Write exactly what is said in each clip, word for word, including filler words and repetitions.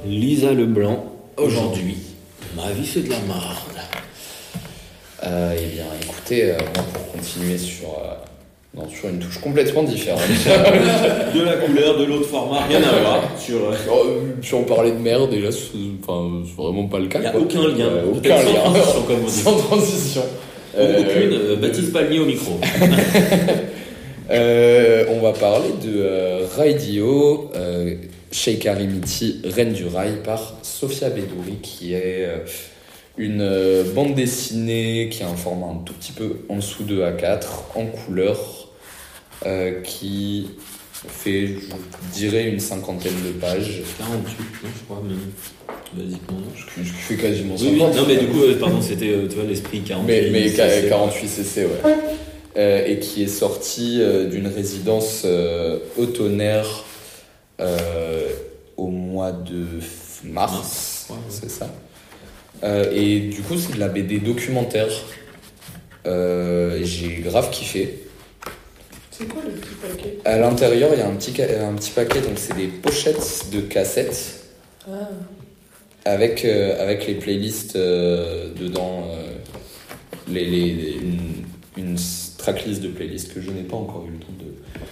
Lisa Leblanc, aujourd'hui. Ma vie c'est de la marde. Euh, eh bien, écoutez, euh, moi, pour continuer sur, euh, non, sur une touche complètement différente. De la couleur, de l'autre format, rien à voir. Sur, euh, Si on parlait de merde, et là, c'est, enfin, c'est vraiment pas le cas. il n'y a quoi. aucun lien. Euh, aucun Peut-être lien. Sans transition, comme on dit. Sans transition. Euh, Aucune. Euh, Baptiste Palmier au micro. euh, on va parler de euh, Raidio, euh, Sheikha Rimiti, Reine du Rail, par Sophia Bédouri, qui est euh, une euh, bande dessinée qui a un format un tout petit peu en dessous de A quatre, en couleur, euh, qui fait, je dirais, une cinquantaine de pages. quarante-huit, non, je crois, même. Basiquement, non. Je, je fais quasiment Oui, oui, cinquante. non, mais du coup, euh, pardon, c'était, euh, tu vois, l'esprit quarante-huit. Mais, mais ça, c'est- quarante-huit C C, ouais. Euh, et qui est sorti euh, d'une résidence euh, automnaire euh, au mois de f- mars, Mars, ouais, ouais. c'est ça. Euh, et du coup, c'est de la B D documentaire. Euh, j'ai grave kiffé. C'est quoi le petit paquet? À l'intérieur, il y a un petit, ca- un petit paquet, donc c'est des pochettes de cassettes Ah, avec, euh, avec les playlists euh, dedans, euh, les, les, les- une, une tracklist de playlists que je n'ai pas encore eu le temps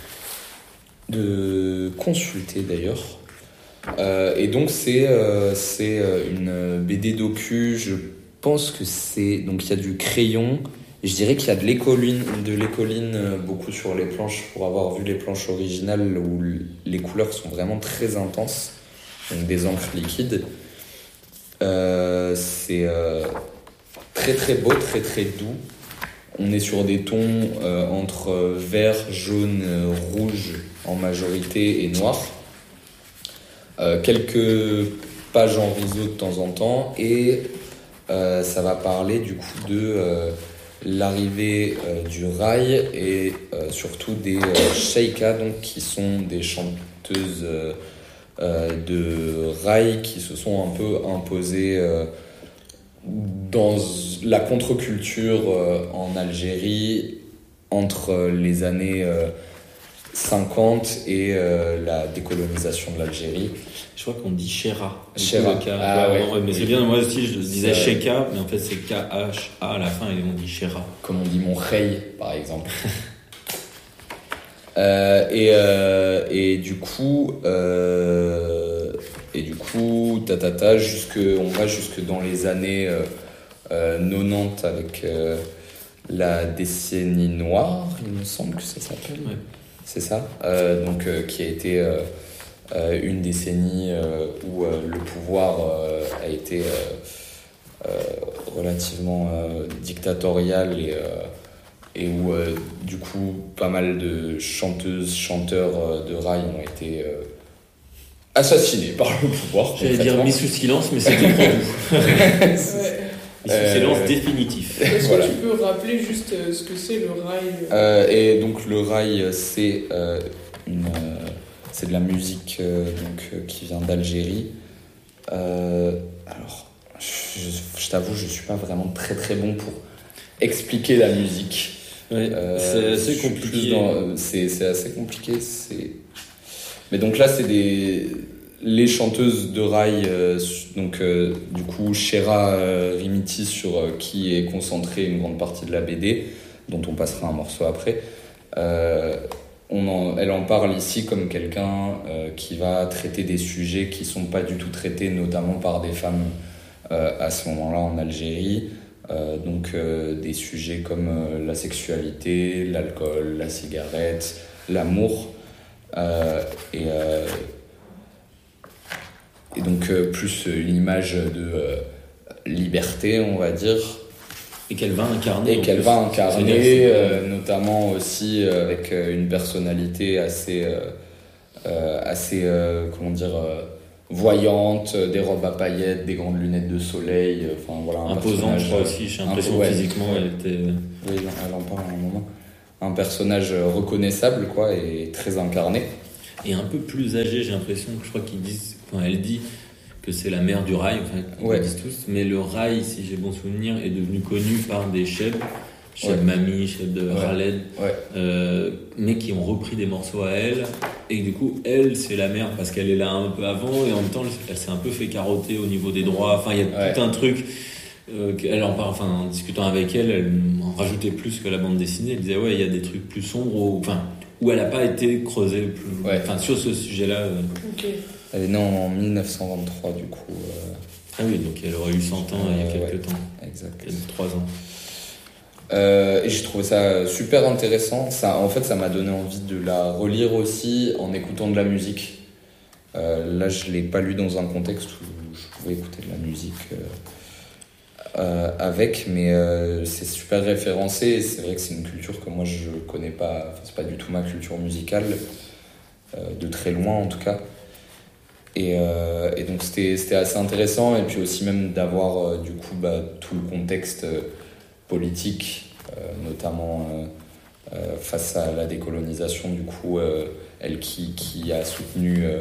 de, de consulter d'ailleurs. Euh, et donc c'est euh, c'est euh, une B D docu, je pense que c'est... Donc il y a du crayon, et je dirais qu'il y a de l'écoline, de l'écoline euh, beaucoup sur les planches, pour avoir vu les planches originales où l- les couleurs sont vraiment très intenses, donc des encres liquides. Euh, c'est euh, très très beau, très très doux. On est sur des tons euh, entre euh, vert, jaune, euh, rouge en majorité et noir. Euh, quelques pages en rideau de temps en temps, et euh, ça va parler du coup de euh, l'arrivée euh, du rail et euh, surtout des euh, Sheikha, donc qui sont des chanteuses euh, euh, de rail qui se sont un peu imposées euh, dans la contre-culture euh, en Algérie entre les années euh, cinquante et euh, la décolonisation de l'Algérie. Je crois qu'on dit Sheikha. Sheikha. Du coup, le K, Ah, ouais, ouais. ouais, mais c'est bien, moi aussi je disais Ça- Sheikha, mais en fait c'est K H A à la fin et on dit Sheikha. Comme on dit mon rey, par exemple. euh, et, euh, et du coup, euh, et du coup, tatata, jusque, on va jusque dans les années euh, euh, quatre-vingt-dix avec euh, la décennie noire, il me semble que ça s'appelle. Ouais. C'est ça. Euh, donc, euh, qui a été euh, euh, une décennie euh, où euh, le pouvoir euh, a été euh, euh, relativement euh, dictatorial et, euh, et où euh, du coup pas mal de chanteuses, chanteurs euh, de rail ont été euh, assassinés par le pouvoir. J'allais dire concrètement. mis sous silence, mais c'était trop doux. ouais. Mis sous Euh, silence définitif. Est-ce Voilà. que tu peux rappeler juste euh, ce que c'est le rail? Euh, et donc le rail, c'est euh, une, euh, c'est de la musique euh, donc, euh, qui vient d'Algérie. Euh, alors, je, je t'avoue, je suis pas vraiment très très bon pour expliquer la musique. Ouais, Euh, c'est je assez suis compliqué. plus dans- euh, c'est, c'est assez compliqué. C'est... Mais donc là, c'est des les chanteuses de rail, euh, donc euh, du coup Sheikha euh, Rimiti, sur euh, qui est concentrée une grande partie de la B D, dont on passera un morceau après. Euh, on en, elle en parle ici comme quelqu'un euh, qui va traiter des sujets qui sont pas du tout traités, notamment par des femmes euh, à ce moment-là en Algérie. Euh, donc euh, des sujets comme euh, la sexualité, l'alcool, la cigarette, l'amour. Euh, et, euh, et donc euh, plus une image de euh, liberté, on va dire. Et qu'elle va incarner. Et en qu'elle plus. va C'est-à-dire, incarner, c'est- euh, notamment aussi euh, avec euh, une personnalité assez, euh, euh, assez euh, comment dire, euh, voyante, euh, des robes à paillettes, des grandes lunettes de soleil, euh, enfin voilà. Un imposante, personnage, je crois euh, aussi. J'ai un l'impression peu, ouais. physiquement, elle était. Oui, elle en parle à un moment. Un personnage euh, reconnaissable, quoi, et très incarné. Et un peu plus âgée, j'ai l'impression. Je crois qu'ils disent, quand elle dit que c'est la mère du rail, en fait, ils Ouais. le disent tous. Mais le rail, si j'ai bon souvenir, est devenu connu par des chefs, chefs Ouais. Mami, chefs de Ouais. Khaled, Ouais. euh, mais qui ont repris des morceaux à elle Et du coup, elle, c'est la mère parce qu'elle est là un peu avant et en même temps, elle s'est un peu fait carotter au niveau des droits. Enfin, il y a Ouais. tout un truc. Euh, elle en parle, enfin, en discutant avec elle, elle en rajoutait plus que la bande dessinée. Elle disait, ouais, il y a des trucs plus sombres où, enfin, où elle n'a pas été creusée plus, Ouais. enfin, sur ce sujet-là. Euh... Ok. Elle est née en dix-neuf cent vingt-trois, du coup. euh, Ah oui, donc elle aurait eu cent ans il y a Euh, quelques ouais. temps, Exact. peut-être trois ans. Euh, et j'ai trouvé ça super intéressant. Ça, en fait, ça m'a donné envie de la relire aussi en écoutant de la musique. Euh, là, je l'ai pas lu dans un contexte où je pouvais écouter de la musique euh, euh, avec, mais euh, c'est super référencé. Et c'est vrai que c'est une culture que moi je connais pas. Enfin, c'est pas du tout ma culture musicale, euh, de très loin en tout cas. Et, euh, et donc c'était c'était assez intéressant. Et puis aussi même d'avoir euh, du coup bah, tout le contexte. Euh, politique, euh, notamment euh, euh, face à la décolonisation, du coup, euh, elle qui, qui a soutenu euh,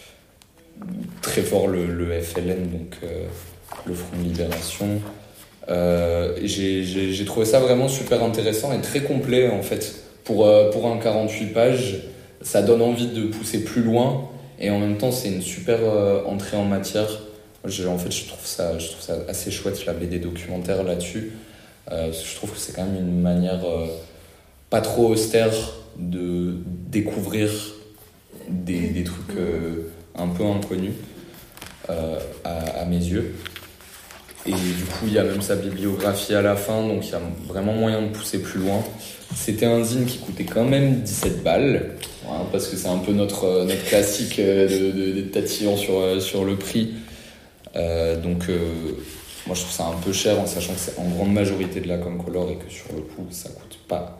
très fort le, le F L N, donc euh, le Front de Libération. Euh, j'ai, j'ai, j'ai trouvé ça vraiment super intéressant et très complet, en fait. Pour, euh, pour un quarante-huit pages, ça donne envie de pousser plus loin et en même temps, c'est une super euh, entrée en matière. Je, en fait, je trouve, ça, je trouve ça assez chouette, la B D documentaire là-dessus. Euh, je trouve que c'est quand même une manière euh, pas trop austère de découvrir des, des trucs euh, un peu inconnus euh, à, à mes yeux. Et du coup, il y a même sa bibliographie à la fin, donc il y a vraiment moyen de pousser plus loin. C'était un zine qui coûtait quand même dix-sept balles, hein, parce que c'est un peu notre, notre classique euh, de, de, d'être tatillon sur, sur le prix. Euh, donc... Euh, Moi, je trouve ça un peu cher en sachant que c'est en grande majorité de la com color et que sur le coup, ça coûte pas.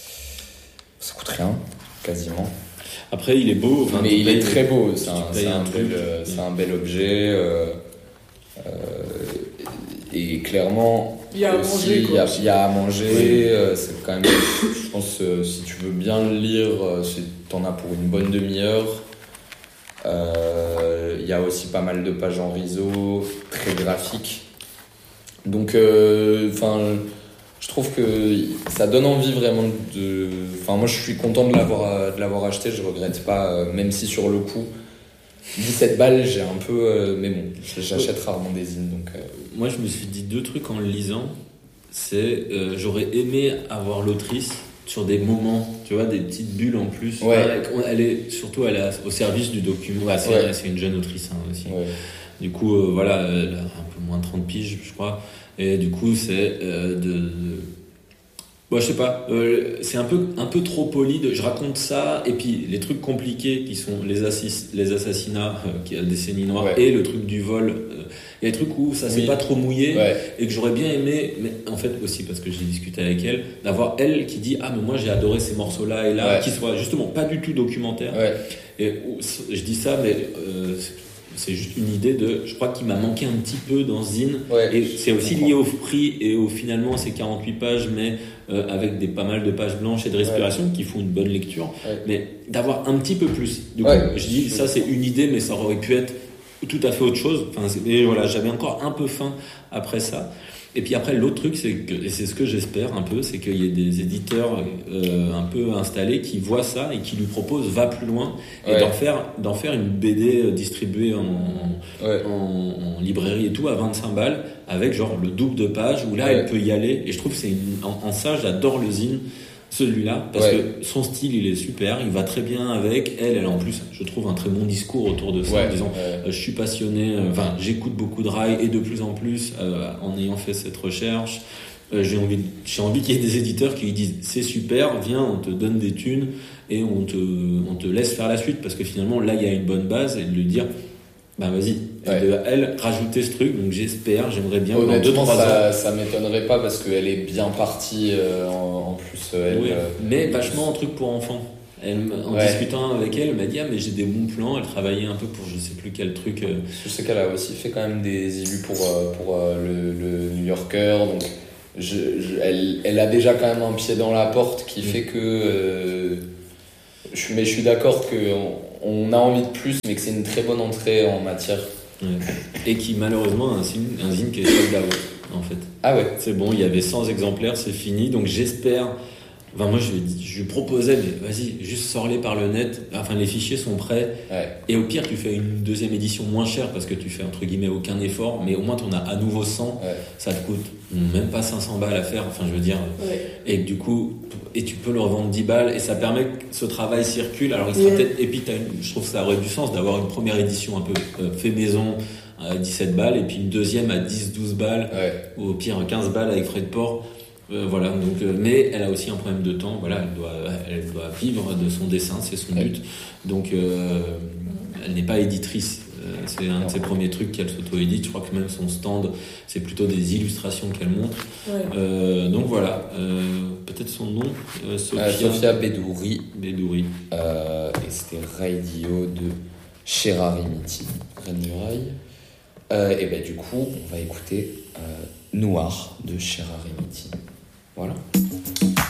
Ça coûte rien, quasiment. Après, il est beau. Enfin, mais il payes, est très beau. C'est un, c'est c'est un, un bel, truc, c'est oui. un bel objet. Euh, euh, et clairement, Il y a à aussi, manger, quoi. Il y a, il y a à manger. Oui. Euh, c'est quand même. Je pense euh, si tu veux bien le lire, euh, si t'en as pour une bonne demi-heure. Euh, il y a aussi pas mal de pages en riso, très graphiques. Donc, enfin, euh, je trouve que ça donne envie vraiment de. Enfin, moi, je suis content de l'avoir, de l'avoir acheté. Je regrette pas, euh, même si sur le coup, dix-sept balles, j'ai un peu. Euh, mais bon, j'achète rarement des zines, donc. Euh... Moi, je me suis dit deux trucs en le lisant. C'est, euh, j'aurais aimé avoir l'autrice sur des moments, tu vois, des petites bulles en plus. Ouais. Elle, elle est surtout, elle est au service du document. Ouais, c'est, Ouais. c'est une jeune autrice hein, aussi. Ouais. Du coup, euh, voilà, elle a un peu moins de trente piges, je crois. Et du coup, c'est euh, de, de... Bon, je sais pas, euh, c'est un peu, un peu trop poli. De, je raconte ça, et puis les trucs compliqués qui sont les, assis, les assassinats, euh, qui a la décennie noire, Ouais. et le truc du vol. Euh, il y a des trucs où ça s'est Oui. pas trop mouillé, Ouais. et que j'aurais bien aimé, mais en fait aussi parce que j'ai discuté avec elle, d'avoir elle qui dit ah mais moi j'ai adoré ces morceaux-là et là, Ouais. qui soient justement pas du tout documentaires. Ouais. Et je dis ça, mais euh, c'est juste une idée de. Je crois qu'il m'a manqué un petit peu dans Zine. Ouais, et c'est aussi comprends. lié au prix et au finalement c'est quarante-huit pages, mais euh, avec des pas mal de pages blanches et de respiration ouais. qui font une bonne lecture. Ouais. Mais d'avoir un petit peu plus. Du coup, ouais, je dis ça c'est une idée, mais ça aurait pu être tout à fait autre chose. Enfin, mais voilà, j'avais encore un peu faim après ça. Et puis après, l'autre truc, c'est que, et c'est ce que j'espère un peu, c'est qu'il y ait des éditeurs euh, un peu installés qui voient ça et qui lui proposent va plus loin et ouais. d'en faire, d'en faire une B D distribuée en, ouais. en, en librairie et tout à vingt-cinq balles avec genre le double de pages où là, ouais. elle peut y aller. Et je trouve que c'est une, en, en ça, j'adore le zine, celui-là, parce ouais. que son style, il est super, il va très bien avec elle. Elle a en plus, je trouve, un très bon discours autour de ça, ouais. en disant ouais. euh, je suis passionné, enfin, euh, j'écoute beaucoup de rail et de plus en plus euh, en ayant fait cette recherche. Euh, j'ai envie, j'ai envie qu'il y ait des éditeurs qui lui disent c'est super, viens, on te donne des thunes et on te, on te laisse faire la suite parce que finalement là il y a une bonne base et de lui dire bah vas-y, ouais. de elle rajouter ce truc, donc j'espère, j'aimerais bien dans deux trois ça, ans. Ça m'étonnerait pas parce qu'elle est bien partie euh, en, en plus. Elle, oui, euh, mais vachement un truc pour enfants. Elle, en ouais. discutant avec elle, elle m'a dit ah mais j'ai des bons plans. Elle travaillait un peu pour je sais plus quel truc. Euh... Je sais qu'elle a aussi fait quand même des illus pour pour le, le New Yorker, donc je, je, elle, elle a déjà quand même un pied dans la porte qui mmh. fait que euh, je, mais je suis d'accord que on, on a envie de plus, mais que c'est une très bonne entrée en matière. Ouais. Et qui malheureusement a un zine, un zine qui est sold out en fait. Ah ouais. C'est bon, il y avait cent exemplaires, c'est fini. Donc j'espère Enfin, moi, je lui, dis- je lui proposais, mais vas-y, juste sors-les par le net. Enfin, les fichiers sont prêts. Ouais. Et au pire, tu fais une deuxième édition moins chère parce que tu fais entre guillemets aucun effort, mais au moins, tu en as à nouveau cent. Ouais. Ça te coûte même pas cinq cents balles à faire. Enfin, je veux dire. Ouais. Et du coup, et tu peux le revendre dix balles et ça permet que ce travail circule. Alors, il sera Ouais. peut-être. Et puis, t'as une- je trouve que ça aurait du sens d'avoir une première édition un peu euh, fait maison à dix-sept balles et puis une deuxième à dix douze balles. Ouais. Ou au pire quinze balles avec frais de port. Euh, voilà, donc, euh, mais elle a aussi un problème de temps. Voilà, elle doit, elle doit vivre de son dessin, c'est son Ouais. but. Donc, euh, elle n'est pas éditrice. Euh, c'est un de ses premiers trucs qu'elle s'auto-édite. Je crois que même son stand, c'est plutôt des illustrations qu'elle montre. Ouais. Euh, donc voilà, euh, peut-être son nom, euh, Sophia, Euh, Sophia Bedouri. Bedouri. Euh, et c'était Radio de Sherarimiti. Renuraï. Euh, et ben du coup, on va écouter euh, Noir de Sherarimiti. Voilà.